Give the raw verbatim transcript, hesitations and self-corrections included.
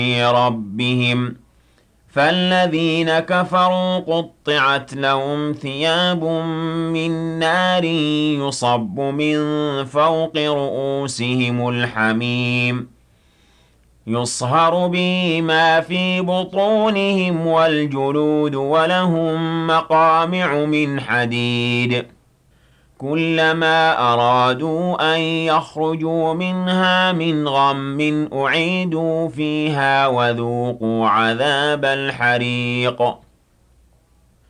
ربهم فالذين كفروا قطعت لهم ثياب من نار يصب من فوق رؤوسهم الحميم يصهر به ما في بطونهم والجلود ولهم مقامع من حديد كلما أرادوا أن يخرجوا منها من غم أعيدوا فيها وذوقوا عذاب الحريق